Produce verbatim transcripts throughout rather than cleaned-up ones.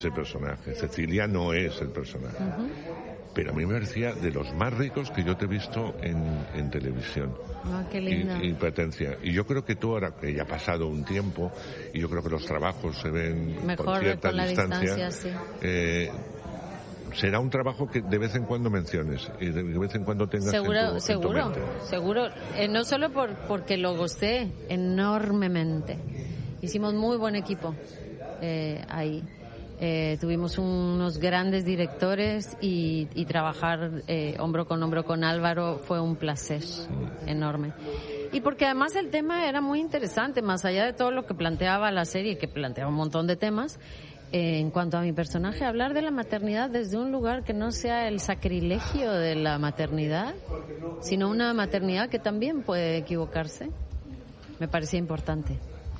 el personaje, Cecilia no es el personaje. Uh-huh. Pero a mí me parecía de los más ricos que yo te he visto en, en televisión. Oh, qué lindo. Y, y Platencia. Y yo creo que tú ahora, que ya ha pasado un tiempo, y yo creo que los trabajos se ven mejor con cierta con la distancia, distancia, sí. eh, será un trabajo que de vez en cuando menciones y de vez en cuando tengas seguro, en tu, seguro, en tu mente. Seguro, eh, no solo por porque lo gocé enormemente. Hicimos muy buen equipo eh, ahí. Eh, tuvimos unos grandes directores y, y trabajar eh, hombro con hombro con Álvaro fue un placer enorme. Y porque además el tema era muy interesante, más allá de todo lo que planteaba la serie, que planteaba un montón de temas. Eh, en cuanto a mi personaje, hablar de la maternidad desde un lugar que no sea el sacrilegio de la maternidad, sino una maternidad que también puede equivocarse, me parecía importante.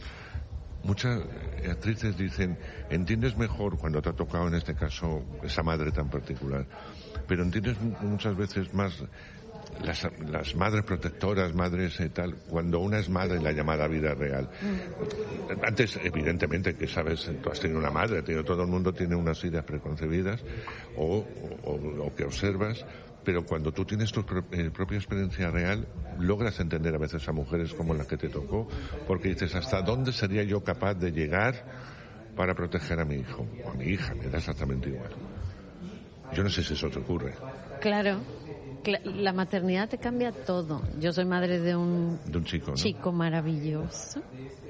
Muchas actrices dicen, entiendes mejor cuando te ha tocado en este caso esa madre tan particular, pero entiendes muchas veces más las, las madres protectoras, madres y tal, cuando una es madre en la llamada vida real. Mm. Antes, evidentemente, que sabes, tú has tenido una madre, todo el mundo tiene unas ideas preconcebidas o, o, o que observas. Pero cuando tú tienes tu eh, propia experiencia real, logras entender a veces a mujeres como la que te tocó, porque dices, ¿hasta dónde sería yo capaz de llegar para proteger a mi hijo o a mi hija? Me da exactamente igual. Yo no sé si eso te ocurre. Claro, la maternidad te cambia todo. Yo soy madre de un, de un chico, ¿no? chico maravilloso.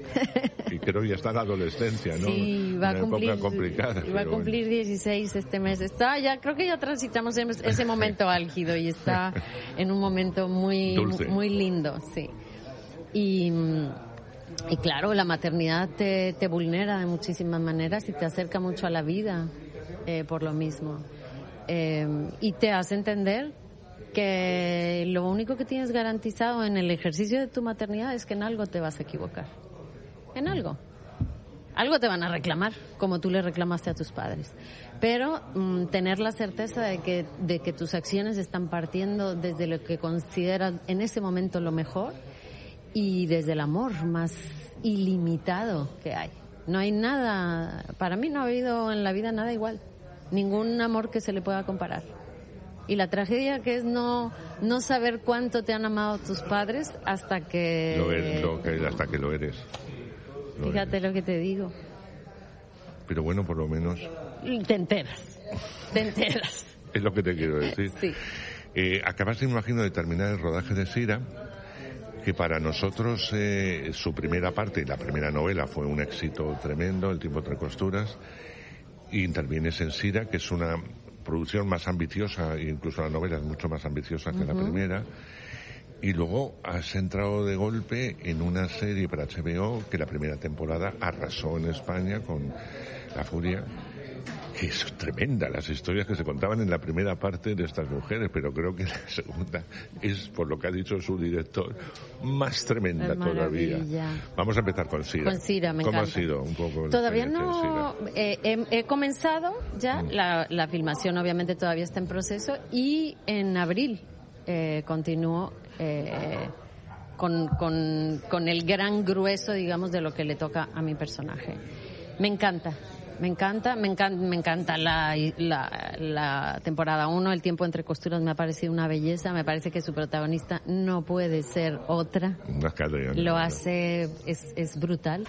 Y creo que ya está en la adolescencia, ¿no? Sí, va a cumplir, época complicada. Va a cumplir bueno. dieciséis este mes. Está ya, creo que ya transitamos ese momento álgido y está en un momento muy, Dulce. muy lindo, sí. Y, y claro, la maternidad te, te vulnera de muchísimas maneras y te acerca mucho a la vida, eh, por lo mismo. Eh, y te hace entender que lo único que tienes garantizado en el ejercicio de tu maternidad es que en algo te vas a equivocar. En algo. Algo te van a reclamar, como tú le reclamaste a tus padres. Pero mmm, tener la certeza de que, de que tus acciones están partiendo desde lo que consideras en ese momento lo mejor y desde el amor más ilimitado que hay. No hay nada, para mí no ha habido en la vida nada igual. Ningún amor que se le pueda comparar. Y la tragedia que es no no saber cuánto te han amado tus padres hasta que... Lo eres, lo que, hasta que lo eres. Lo Fíjate eres. lo que te digo. Pero bueno, por lo menos... Te enteras. Te enteras. Es lo que te quiero decir. Sí. Eh, acabaste, me imagino, de terminar el rodaje de Sira, que para nosotros eh, su primera parte, la primera novela, fue un éxito tremendo, El tiempo entre costuras, y intervienes en Sira, que es una producción más ambiciosa, e incluso la novela es mucho más ambiciosa que uh-huh. la primera, y luego has entrado de golpe en una serie para H B O que la primera temporada arrasó en España con La Furia, que es tremenda las historias que se contaban en la primera parte de estas mujeres, pero creo que la segunda es, por lo que ha dicho su director, más tremenda todavía. Vamos a empezar con Sira. Con Sira, me ¿Cómo encanta. ha sido un poco? Todavía no, eh, he, he comenzado ya, mm. la, la filmación obviamente todavía está en proceso y en abril eh, continúo eh, con, con, con el gran grueso, digamos, de lo que le toca a mi personaje. Me encanta. Me encanta, me encanta, me encanta la, la, la temporada uno, El tiempo entre costuras me ha parecido una belleza, me parece que su protagonista no puede ser otra. Lo hace, es, es brutal.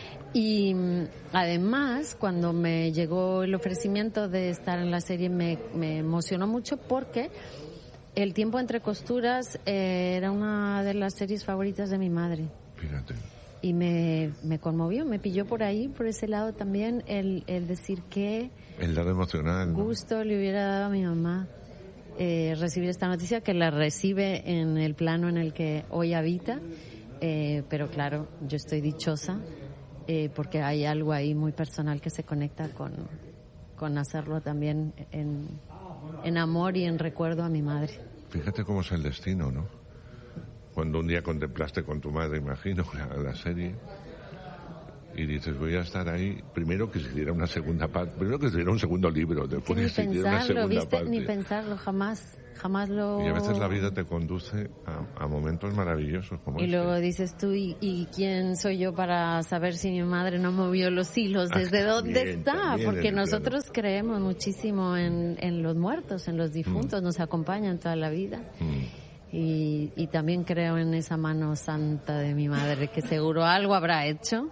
Y además, cuando me llegó el ofrecimiento de estar en la serie, me, me emocionó mucho porque El tiempo entre costuras eh, era una de las series favoritas de mi madre. Fíjate. Y me, me conmovió, me pilló por ahí, por ese lado también, el, el decir que... El lado emocional, ¿no? Gusto le hubiera dado a mi mamá eh, recibir esta noticia, que la recibe en el plano en el que hoy habita. Eh, pero claro, yo estoy dichosa eh, porque hay algo ahí muy personal que se conecta con, con hacerlo también en, en amor y en recuerdo a mi madre. Fíjate cómo es el destino, ¿no? Cuando un día contemplaste con tu madre, imagino, la, la serie, y dices, voy a estar ahí, primero que se hiciera una segunda parte, primero que se hiciera un segundo libro, después que se hiciera una segunda ¿viste? parte. Ni pensarlo, jamás, jamás lo... Y a veces la vida te conduce a, a momentos maravillosos como Y este. luego dices tú, ¿y, ¿y quién soy yo para saber si mi madre no movió los hilos? ¿Desde ah, dónde también, está? también, Porque claro. nosotros creemos muchísimo en, en los muertos, en los difuntos, mm. nos acompañan toda la vida. Mm. Y, y también creo en esa mano santa de mi madre, que seguro algo habrá hecho.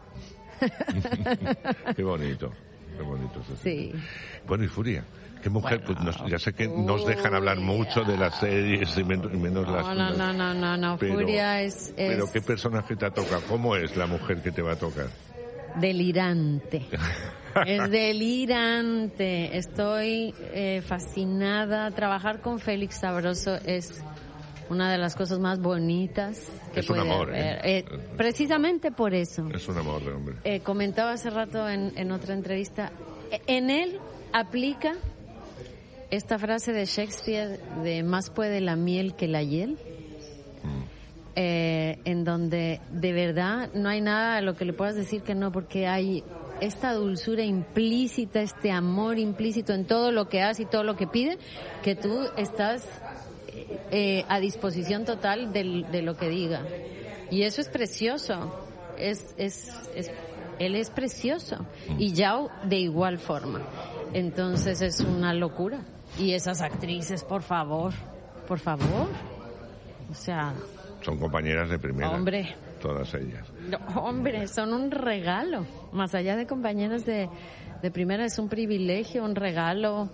Qué bonito, qué bonito eso. Sí. Bueno, y Furia, qué mujer, bueno, pues nos, ya sé que nos dejan hablar mucho de las series y menos, y menos no, las... No, no, no, no, no, no. Pero, Furia es, es... Pero ¿qué personaje te toca? ¿Cómo es la mujer que te va a tocar? Delirante. Es delirante. Estoy eh, fascinada. Trabajar con Félix Sabroso es una de las cosas más bonitas que es un puede amor, haber. ¿eh? Eh, precisamente por eso. Es un amor de hombre. Eh, comentaba hace rato en, en otra entrevista, en él aplica esta frase de Shakespeare de más puede la miel que la hiel, mm. eh, en donde de verdad no hay nada a lo que le puedas decir que no, porque hay esta dulzura implícita, este amor implícito en todo lo que hace y todo lo que pide, que tú estás eh, a disposición total de, de lo que diga. Y eso es precioso. Es, es, es, él es precioso. Y Yao de igual forma. Entonces es una locura. Y esas actrices, por favor, por favor. O sea... Son compañeras de primera. Hombre. Todas ellas. No, hombre, son un regalo. Más allá de compañeras de, de primera, es un privilegio, un regalo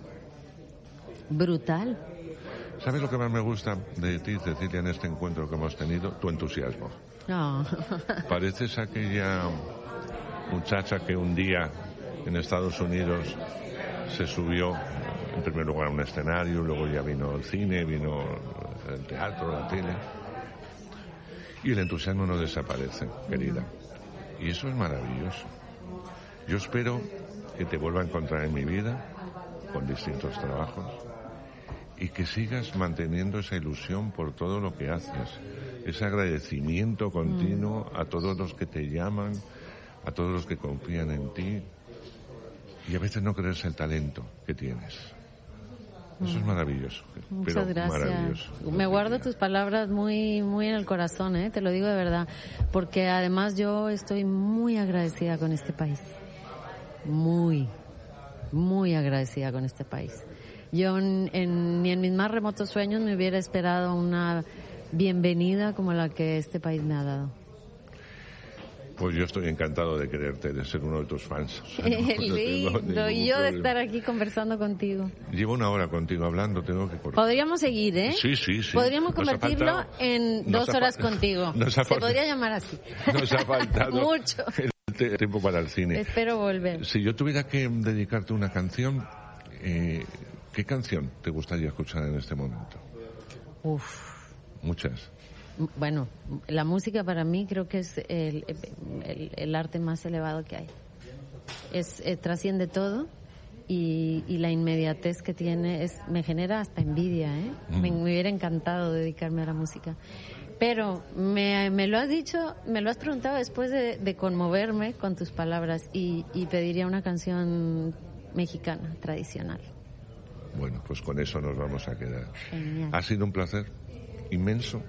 brutal. ¿Sabes lo que más me gusta de ti, Cecilia, en este encuentro que hemos tenido? Tu entusiasmo. No. Pareces aquella muchacha que un día en Estados Unidos se subió en primer lugar a un escenario, luego ya vino el cine, vino el teatro, la tele, y el entusiasmo no desaparece, querida. Y eso es maravilloso. Yo espero que te vuelva a encontrar en mi vida con distintos trabajos y que sigas manteniendo esa ilusión por todo lo que haces, ese agradecimiento continuo a todos los que te llaman, a todos los que confían en ti, y a veces no creerse el talento que tienes. Eso es maravilloso. Muchas pero gracias. Maravilloso. Me guardo tus palabras muy, muy en el corazón, ¿eh? Te lo digo de verdad, porque además yo estoy muy agradecida con este país, muy, muy agradecida con este país. Yo en, en, ni en mis más remotos sueños me hubiera esperado una bienvenida como la que este país me ha dado. Pues yo estoy encantado de quererte, de ser uno de tus fans. O sea, no, lindo, no y yo problema. de estar aquí conversando contigo. Llevo una hora contigo hablando, tengo que cortar. Podríamos seguir, ¿eh? Sí, sí, sí. Podríamos convertirlo faltado, en dos horas fa- contigo. Nos Se podría llamar así. Nos ha faltado mucho el tiempo para el cine. Espero volver. Si yo tuviera que dedicarte una canción, eh, ¿qué canción te gustaría escuchar en este momento? Uf. Muchas. Bueno, la música para mí creo que es el, el, el arte más elevado que hay. Es, eh, trasciende todo y, y la inmediatez que tiene es me genera hasta envidia, ¿eh? Mm. Me, me hubiera encantado dedicarme a la música. Pero me, me lo has dicho, me lo has preguntado después de, de conmoverme con tus palabras y, y pediría una canción mexicana, tradicional. Bueno, pues con eso nos vamos a quedar. Genial. Ha sido un placer inmenso.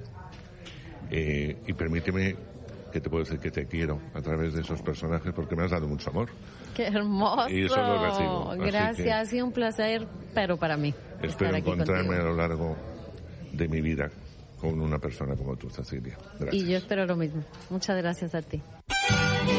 Eh, y permíteme que te puedo decir que te quiero a través de esos personajes porque me has dado mucho amor. ¡Qué hermoso! Y eso lo recibo. Gracias, ha sido un placer, pero para mí. Espero estar aquí encontrarme contigo. a lo largo de mi vida con una persona como tú, Cecilia. Gracias. Y yo espero lo mismo. Muchas gracias a ti.